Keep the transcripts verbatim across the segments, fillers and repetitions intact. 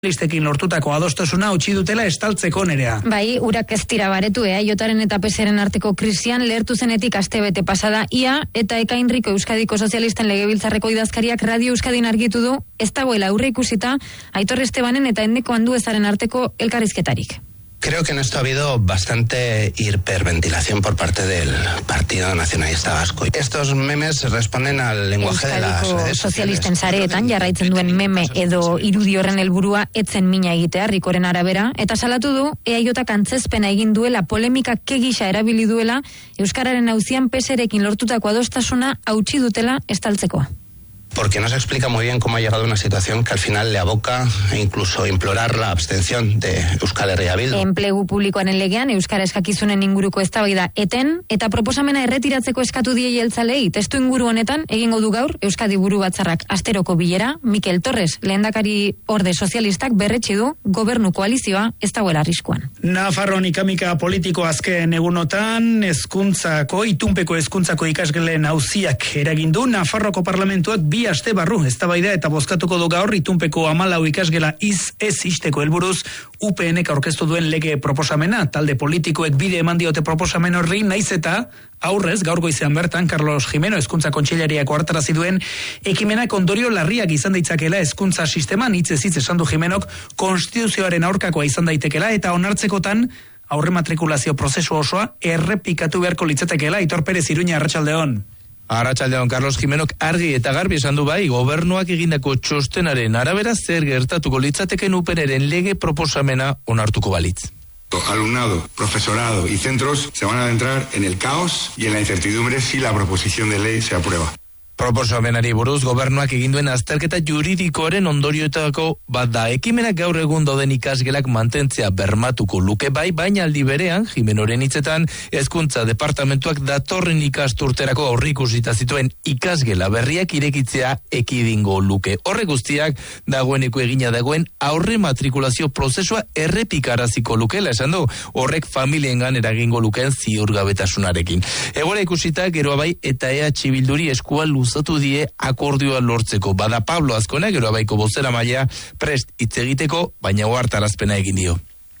listekin lortutako adostasuna utzi dutela estaltzeko Nerea. Bai, urak ez tira baretu, eh? Jotaren eta peseren arteko krisian lehertu zenetik astebete pasada ia, eta Ekainriko Euskadiko Sozialisten Legebiltzarreko idazkariak Radio Euskadin argitu du, ez dagoela aurre ikusita, Aitor Estebanen eta Endeko Anduezaren arteko elkarrizketarik. Creo que en esto ha habido bastante hiperventilación por parte del Partido Nacionalista Vasco. Estos memes responden al lenguaje de las redes sozialisten sareetan jarraitzen duen meme edo irudi horren helburua etzen mina egitea Rikoren arabera, eta salatu du E A J antzezpena egin duela polemika kegisa erabili duela Euskararen auzian peserekin lortutako adostasuna hautsi dutela estaltzekoa. Porque no se explica muy bien cómo ha llegado a una situación que al final le aboca e incluso implorar la abstención de Euskal Herria Bildu. Enplegu publikoaren legean Euskara eskakizunen inguruko eztabaida eten eta proposamena erretiratzeko eskatu die jeltzalei. Testu inguru honetan egingo du gaur Euskadi Buru Batzarrak asteroko bilera. Mikel Torres, lehendakari orde sozialistak berretsi du gobernu koalizioa ez dagoela arriskuan. Nafarroan ikamika politiko azken egunotan hezkuntzako itunpeko hezkuntzako ikasgelen auziak eragindu. Nafarroko parlamentuak bi aste barru eztabaida eta bozkatuko du gaur itunpeko hamalau ikasgela iz ez isteko helburuz U P N-ek aurkeztu duen lege proposamena. Talde politikoek bide eman diote proposamen horri, naiz eta aurrez gaur goizean bertan Carlos Jimeno hezkuntza kontseilariak ohartarazi duen ekimenak ondorio larriak izan daitzakeela hezkuntza sisteman. Hitzez hitz esan du Jimenok konstituzioaren aurkakoa izan daitekeela eta onartzekotan aurre matrikulazio prozesu osoa errepikatu beharko litzatekeela. Aitor Perez, Iruña, arratsaldeon. Arratsaldeon, Carlos Jimenok argi eta garbi esan du bai, gobernuak egindako txostenaren arabera zer gertatuko litzateken U P N-ren lege proposamena onartuko balitz. Alumnado, profesorado y centros se van a adentrar en el caos y en la incertidumbre si la proposición de ley se aprueba. Proposamenari buruz gobernuak egin duen azterketa juridikoaren ondorioetako bat da. Ekimenak gaur egun dauden ikasgelak mantentzea bermatuko luke bai, baina aldi berean, Jimenoren hitzetan, hezkuntza departamentuak datorren ikasturterako aurreikusita zituen ikasgela berriak irekitzea ekidingo luke. Horre guztiak dagoeneko egina dagoen aurre matrikulazio prozesua errepikaraziko lukela, esan du, horrek familiengan eragingo lukeen ziurgabetasunarekin. Egoera ikusita, geroa bai eta E H Bilduri eskua luzatu die akordioa lortzeko. Bada Pablo Azkona, gero abaiko bozera maila prest hitz egiteko, baina ohartarazpena egin dio.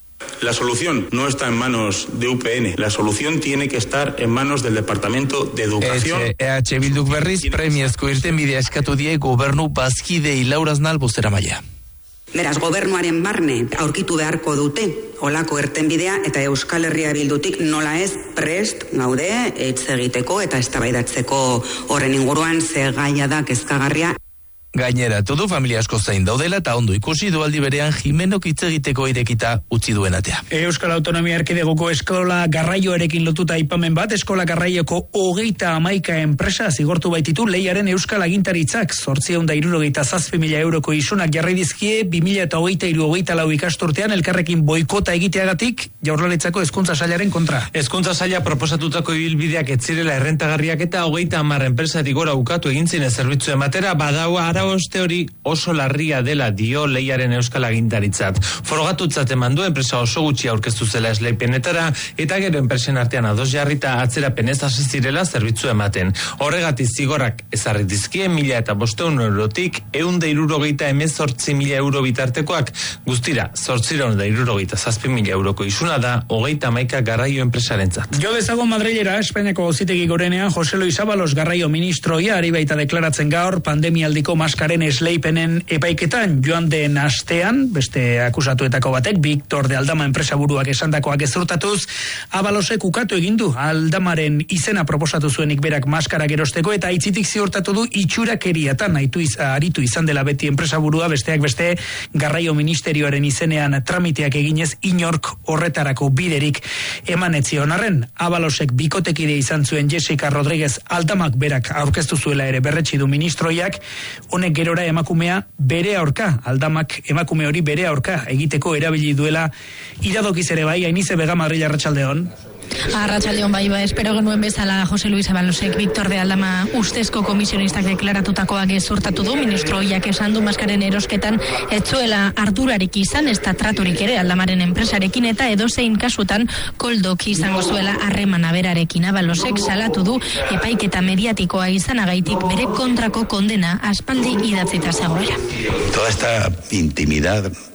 La solución no está en manos de U P N, la solución tiene que estar en manos del Departamento de Educación. E H Bilduk berriz premiazko irtenbidea eskatu die gobernu bazkidei Laura Aznal bozera maila. Beraz, gobernuaren barne aurkitu beharko dute olako irtenbidea eta Euskal Herria Bildutik nola ez prest gaude hitz egiteko eta eztabaidatzeko horren inguruan ze gaia da kezkagarria. Gainera, todo familia asko zain daudela eta ondo ikusi du aldi berean Jimenok hitz egiteko irekita utzi duen atea. Euskal Autonomia Erkidegoko eskola garraioarekin lotuta aipamen bat, eskola garraioko hogeita hamaika enpresa zigortu baititu lehiaren Euskal Agintaritzak. Zortziehun eta hirurogeita zazpi mila euroko isunak jarri dizkie bi mila hogeita hiru hogeita lau ikasturtean elkarrekin boikota egiteagatik Jaurlaritzako hezkuntza sailaren kontra. Hezkuntza saila proposatutako ibilbideak ez zirela errentagarriak eta hogeita hamar enpresatik gora ukatu egin ziren zerbitzu ematera, badaua ara oste hori oso larria dela dio lehiaren Euskal Agintaritzat. Frogatutzat eman du enpresa oso gutxi aurkeztu zela esleipenetara eta gero enpresen artean ados jarrita atzerapenez hasi zirela zerbitzu ematen. Horregatik zigorrak ezarri dizkie mila eta bosteun eurotik ehun eta hirurogeita hemezortzi mila euro bitartekoak, guztira zortziehun eta hirurogeita zazpi mila euroko isuna da hogeita hamaika garraio enpresarentzat. Jo dezagon Madrilera, Espainiako Auzitegi Gorenean Jose Luis Ábalos garraio ministroia ari baita deklaratzen gaur pandemialdiko maskaren esleipenen epaiketan. Joan den astean, beste akusatuetako batek, Victor de Aldama enpresa buruak esandakoak ezurtatuz, Ábalosek ukatu egindu Aldamaren izena proposatu zuenik berak maskara gerosteko eta aitzitik ziurtatu du itxurakeriatan aritu iz, aritu izan dela beti enpresa burua, besteak beste garraio ministerioaren izenean tramiteak eginez inork horretarako biderik eman etzion arren. Ábalosek bikotekide izan zuen Jessica Rodríguez Aldamak berak aurkeztu zuela ere berretsi du ministroiak. Honek gerora emakumea bere aurka, Aldamak emakume hori bere aurka egiteko erabili duela iradokiz ere bai. Ainize Vega, Madrid, arratsaldeon. Arratsaldeon bai, ba, espero genuen bezala Jose Luis Ábalosek Victor de Aldama ustezko komisionistak deklaratutakoak gezurtatu du. Ministroiak esan du maskaren erosketan ez zuela ardurarik izan, ez da traturik ere Aldamaren enpresarekin eta edozein kasutan koldok izango zuela harremana berarekin. Ábalosek salatu du epaiketa mediatikoa izanagaitik bere kontrako kondena aspaldi idatzita zegoela. Toda esta intimidad